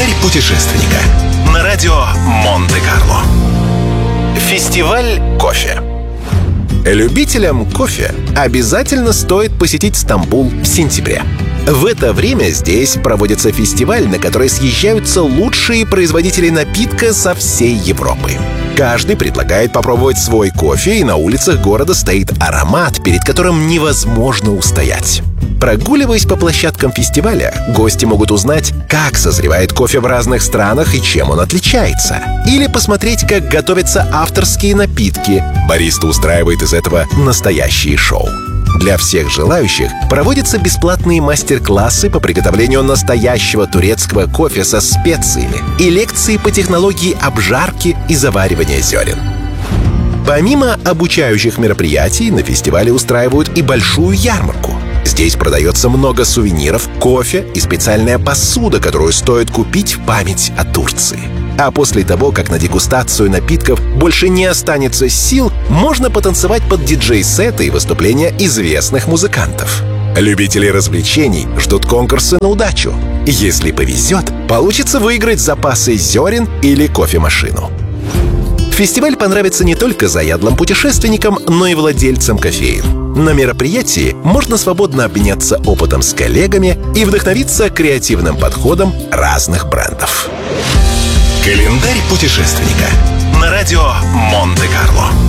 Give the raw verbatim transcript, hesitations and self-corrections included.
Календарь путешественника на радио Монте-Карло. Фестиваль кофе. Любителям кофе обязательно стоит посетить Стамбул в сентябре. В это время здесь проводится фестиваль, на который съезжаются лучшие производители напитка со всей Европы. Каждый предлагает попробовать свой кофе, и на улицах города стоит аромат, перед которым невозможно устоять. Прогуливаясь по площадкам фестиваля, гости могут узнать, как созревает кофе в разных странах и чем он отличается. Или посмотреть, как готовятся авторские напитки. Бариста устраивает из этого настоящие шоу. Для всех желающих проводятся бесплатные мастер-классы по приготовлению настоящего турецкого кофе со специями и лекции по технологии обжарки и заваривания зерен. Помимо обучающих мероприятий, на фестивале устраивают и большую ярмарку. Здесь продается много сувениров, кофе и специальная посуда, которую стоит купить в память о Турции. А после того, как на дегустацию напитков больше не останется сил, можно потанцевать под диджей-сеты и выступления известных музыкантов. Любители развлечений ждут конкурсы на удачу. Если повезет, получится выиграть запасы зерен или кофемашину. Фестиваль понравится не только заядлым путешественникам, но и владельцам кофеин. На мероприятии можно свободно обменяться опытом с коллегами и вдохновиться креативным подходом разных брендов. Календарь путешественника на радио Монте-Карло.